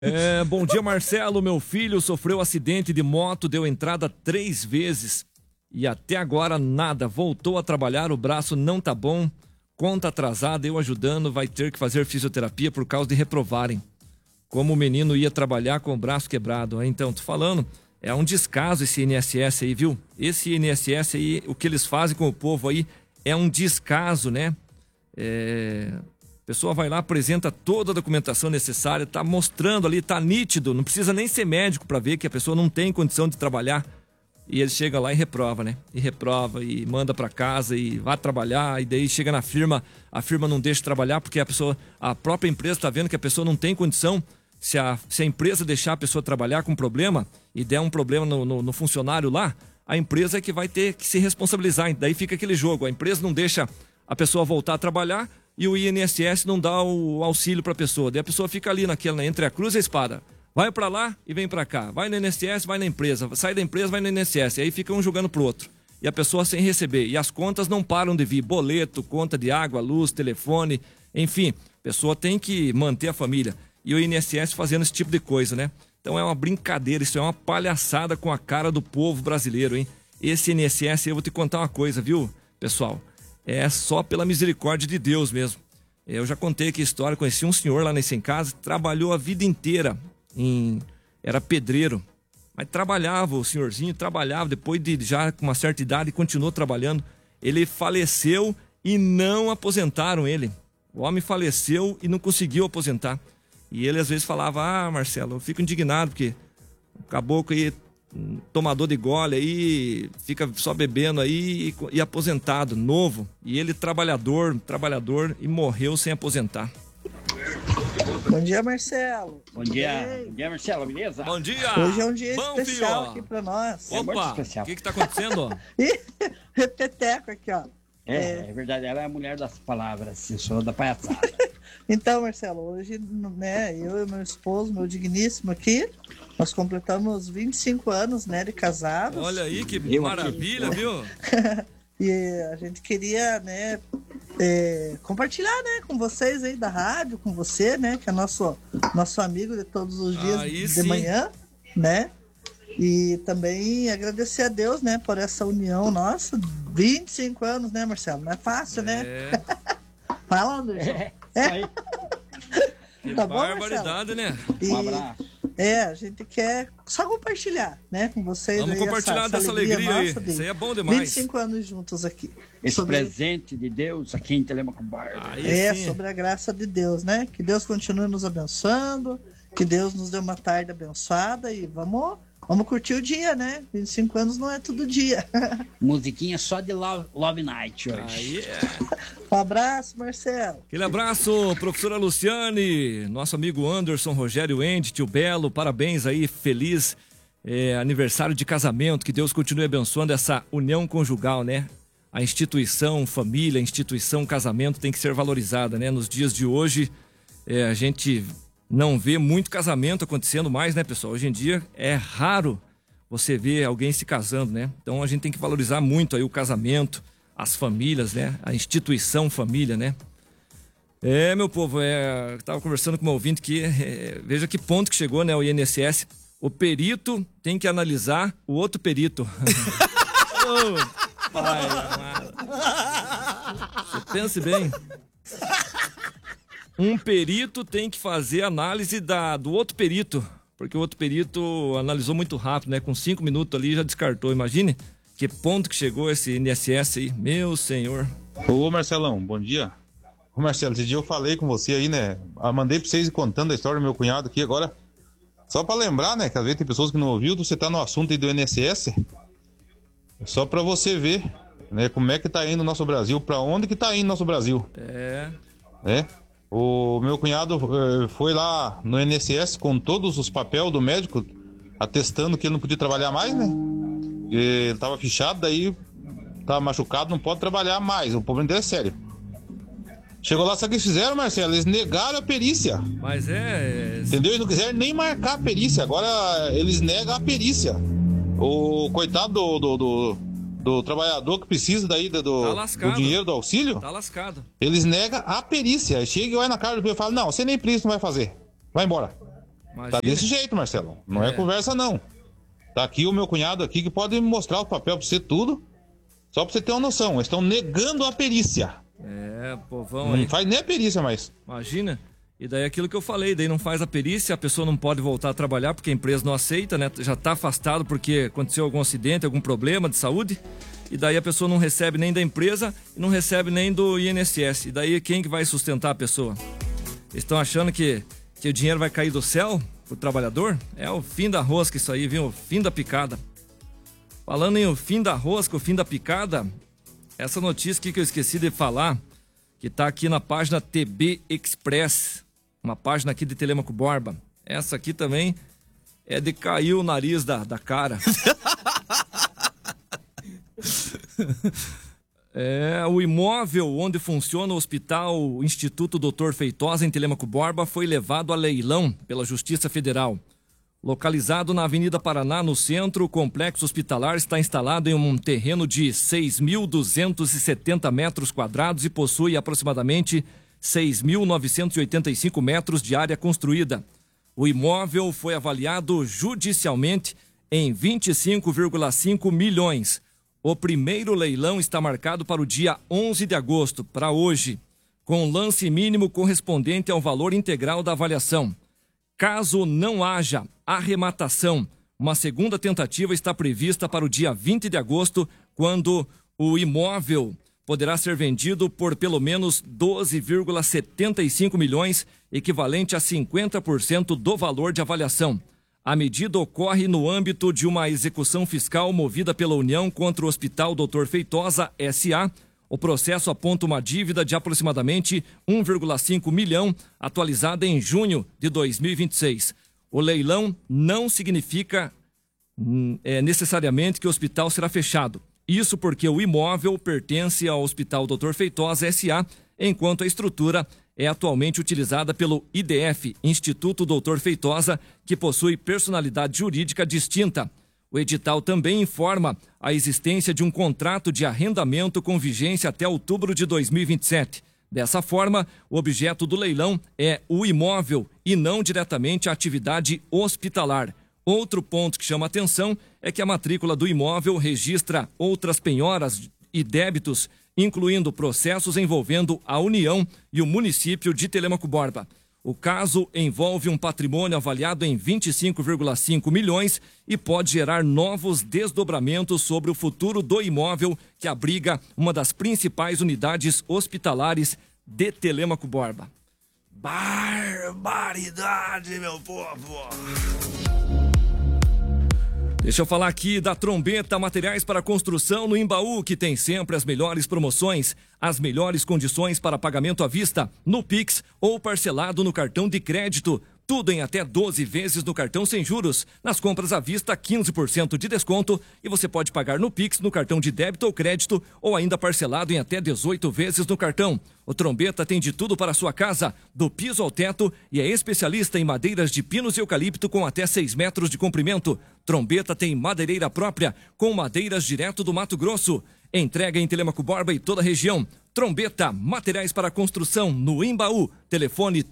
Bom dia, Marcelo. Meu filho sofreu acidente de moto, deu entrada 3 vezes e até agora nada. Voltou a trabalhar, o braço não tá bom, conta atrasada, eu ajudando, vai ter que fazer fisioterapia por causa de reprovarem. Como o menino ia trabalhar com o braço quebrado. Então, tô falando, é um descaso esse INSS aí, viu? Esse INSS aí, o que eles fazem com o povo aí é um descaso, né? A pessoa vai lá, apresenta toda a documentação necessária, tá mostrando ali, tá nítido, não precisa nem ser médico para ver que a pessoa não tem condição de trabalhar. E ele chega lá e reprova, né? E reprova e manda para casa e vai trabalhar, e daí chega na firma, a firma não deixa trabalhar porque a própria empresa tá vendo que a pessoa não tem condição. Se a empresa deixar a pessoa trabalhar com problema e der um problema no funcionário lá, a empresa é que vai ter que se responsabilizar. Daí fica aquele jogo, a empresa não deixa a pessoa voltar a trabalhar e o INSS não dá o auxílio para a pessoa. Daí a pessoa fica ali naquela, entre a cruz e a espada. Vai para lá e vem para cá. Vai no INSS, vai na empresa. Sai da empresa, vai no INSS. E aí fica um jogando pro outro. E a pessoa sem receber. E as contas não param de vir. Boleto, conta de água, luz, telefone. Enfim, a pessoa tem que manter a família. E o INSS fazendo esse tipo de coisa, né? Então é uma brincadeira, isso é uma palhaçada com a cara do povo brasileiro, hein? Esse INSS, eu vou te contar uma coisa, viu, pessoal? É só pela misericórdia de Deus mesmo. Eu já contei aqui a história, conheci um senhor lá nesse em casa, trabalhou a vida inteira, era pedreiro. Mas trabalhava, o senhorzinho trabalhava, depois de já com uma certa idade, continuou trabalhando. Ele faleceu e não aposentaram ele. O homem faleceu e não conseguiu aposentar. E ele às vezes falava, Marcelo, eu fico indignado porque o caboclo aí, tomador de gole aí, fica só bebendo aí e aposentado, novo. E ele trabalhador e morreu sem aposentar. Bom dia, Marcelo. Bom dia, Marcelo, beleza? Bom dia! Hoje é um dia Bom, especial filho. aqui pra nós. Opa, o que tá acontecendo? Repeteco aqui, ó. É verdade, ela é a mulher das palavras, eu sou da palhaçada. Então, Marcelo, hoje, né, eu e meu esposo, meu digníssimo aqui, nós completamos 25 anos, né, de casados. Olha aí que maravilha, aqui, viu? E a gente queria, né, compartilhar, né, com vocês aí da rádio, com você, né, que é nosso amigo de todos os dias Aí de sim. manhã, né? E também agradecer a Deus, né, por essa união nossa. 25 anos, né, Marcelo? Não é fácil, né? Fala, Anderson. Aí. Que Tá bom, barbaridade, né? Um abraço. A gente quer só compartilhar, né, com vocês. Vamos aí compartilhar essa dessa alegria aí. nossa de Isso aí é bom demais. 25 anos juntos aqui. Esse presente de Deus aqui em Telemaco Bar. Aí sim. Sobre a graça de Deus, né? Que Deus continue nos abençoando, que Deus nos dê uma tarde abençoada e vamos curtir o dia, né? 25 anos não é todo dia. Musiquinha só de Love Night hoje. Aí Um abraço, Marcelo. Aquele abraço, professora Luciane, nosso amigo Anderson, Rogério Endi, tio Belo, parabéns aí, feliz aniversário de casamento, que Deus continue abençoando essa união conjugal, né? A instituição família, a instituição casamento tem que ser valorizada, né? Nos dias de hoje, a gente não vê muito casamento acontecendo mais, né, pessoal? Hoje em dia é raro você ver alguém se casando, né? Então a gente tem que valorizar muito aí o casamento, as famílias, né? A instituição família, né? Meu povo, tava conversando com uma ouvinte que veja que ponto que chegou, né, o INSS. O perito tem que analisar o outro perito. Pai, amado. Você pense bem. Um perito tem que fazer análise do outro perito, porque o outro perito analisou muito rápido, né? Com 5 minutos ali já descartou. Imagine que ponto que chegou esse INSS aí. Meu senhor. Ô Marcelão, bom dia. Ô Marcelo, esse dia eu falei com você aí, né? Mandei pra vocês contando a história do meu cunhado aqui agora. Só pra lembrar, né? Que às vezes tem pessoas que não ouviram, você tá no assunto aí do INSS. Só pra você ver, né? Como é que tá indo o nosso Brasil, pra onde que tá indo o nosso Brasil. O meu cunhado foi lá no INSS com todos os papéis do médico, atestando que ele não podia trabalhar mais, né? Ele tava fichado, daí tava machucado, não pode trabalhar mais. O problema dele é sério. Chegou lá, sabe o que eles fizeram, Marcelo? Eles negaram a perícia. Mas entendeu? Eles não quiseram nem marcar a perícia. Agora eles negam a perícia. O coitado do trabalhador que precisa daí do dinheiro do auxílio. Tá lascado. Eles negam a perícia. Chega e olha na cara do filho e fala: não, você nem perícia não vai fazer. Vai embora. Imagina. Tá desse jeito, Marcelo. Não é conversa, não. Tá aqui o meu cunhado aqui que pode mostrar o papel pra você tudo. Só pra você ter uma noção. Eles estão negando a perícia. Povão aí. Não faz nem a perícia mais. Imagina. E daí aquilo que eu falei, daí não faz a perícia, a pessoa não pode voltar a trabalhar porque a empresa não aceita, né? Já tá afastado porque aconteceu algum acidente, algum problema de saúde. E daí a pessoa não recebe nem da empresa e não recebe nem do INSS. E daí quem que vai sustentar a pessoa? Eles estão achando que o dinheiro vai cair do céu pro trabalhador? É o fim da rosca isso aí, viu? O fim da picada. Falando em o fim da rosca, o fim da picada, essa notícia aqui que eu esqueci de falar, que tá aqui na página TB Express, uma página aqui de Telêmaco Borba. Essa aqui também é de cair o nariz da cara. O imóvel onde funciona o Hospital Instituto Dr. Feitosa, em Telêmaco Borba, foi levado a leilão pela Justiça Federal. Localizado na Avenida Paraná, no centro, o complexo hospitalar está instalado em um terreno de 6.270 metros quadrados e possui aproximadamente 6.985 metros de área construída. O imóvel foi avaliado judicialmente em 25,5 milhões. O primeiro leilão está marcado para o dia 11 de agosto, para hoje, com lance mínimo correspondente ao valor integral da avaliação. Caso não haja arrematação, uma segunda tentativa está prevista para o dia 20 de agosto, quando o imóvel poderá ser vendido por pelo menos 12,75 milhões, equivalente a 50% do valor de avaliação. A medida ocorre no âmbito de uma execução fiscal movida pela União contra o Hospital Dr. Feitosa, S.A., O processo aponta uma dívida de aproximadamente 1,5 milhão, atualizada em junho de 2026. O leilão não significa necessariamente que o hospital será fechado. Isso porque o imóvel pertence ao Hospital Dr. Feitosa S.A., enquanto a estrutura é atualmente utilizada pelo IDF, Instituto Dr. Feitosa, que possui personalidade jurídica distinta. O edital também informa a existência de um contrato de arrendamento com vigência até outubro de 2027. Dessa forma, o objeto do leilão é o imóvel e não diretamente a atividade hospitalar. Outro ponto que chama atenção é que a matrícula do imóvel registra outras penhoras e débitos, incluindo processos envolvendo a União e o município de Telêmaco Borba. O caso envolve um patrimônio avaliado em 25,5 milhões e pode gerar novos desdobramentos sobre o futuro do imóvel que abriga uma das principais unidades hospitalares de Telêmaco Borba. Barbaridade, meu povo! Deixa eu falar aqui da Trombeta Materiais para Construção no Imbaú, que tem sempre as melhores promoções, as melhores condições para pagamento à vista, no Pix ou parcelado no cartão de crédito. Tudo em até 12 vezes no cartão sem juros. Nas compras à vista, 15% de desconto e você pode pagar no Pix, no cartão de débito ou crédito ou ainda parcelado em até 18 vezes no cartão. O Trombeta tem de tudo para a sua casa, do piso ao teto, e é especialista em madeiras de pinos e eucalipto com até 6 metros de comprimento. Trombeta tem madeireira própria, com madeiras direto do Mato Grosso. Entrega em Telêmaco Borba e toda a região. Trombeta, materiais para construção no Imbaú. Telefone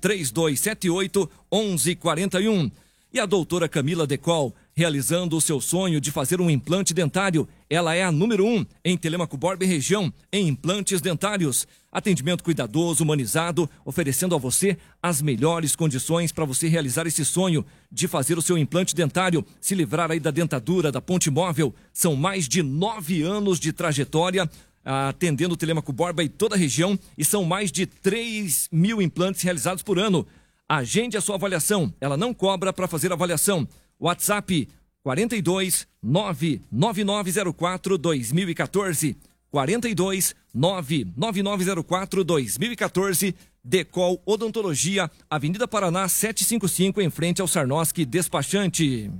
3278-1141. E a doutora Camila Decol, realizando o seu sonho de fazer um implante dentário. Ela é a número 1 em Telêmaco Borba e região, em implantes dentários. Atendimento cuidadoso, humanizado, oferecendo a você as melhores condições para você realizar esse sonho de fazer o seu implante dentário, se livrar aí da dentadura, da ponte móvel. São mais de 9 anos de trajetória atendendo Telêmaco Borba e toda a região, e são mais de 3 mil implantes realizados por ano. Agende a sua avaliação, ela não cobra para fazer avaliação. WhatsApp 42 99904 2014, 42 99904 2014. Decol Odontologia, Avenida Paraná 755, em frente ao Sarnoski Despachante.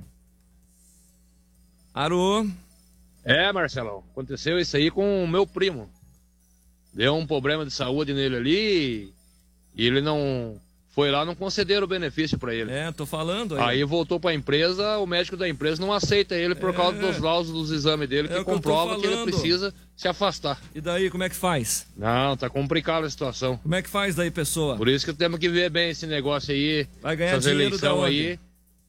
Alô? Marcelão, aconteceu isso aí com o meu primo. Deu um problema de saúde nele ali e ele não foi lá, não concederam o benefício para ele. Tô falando aí. Aí voltou para a empresa, o médico da empresa não aceita ele por causa dos laudos dos exames dele, que comprova que ele precisa se afastar. E daí, como é que faz? Não, tá complicada a situação. Como é que faz daí, pessoa? Por isso que temos que ver bem esse negócio aí. Vai ganhar dinheiro da onde? Aí.